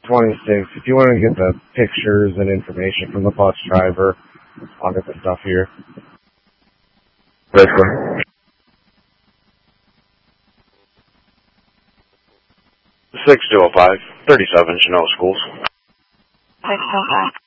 26. If you want to get the pictures and information from the bus driver, I'll get the stuff here. Basically. 6205, 37 Genoa Schools. 605.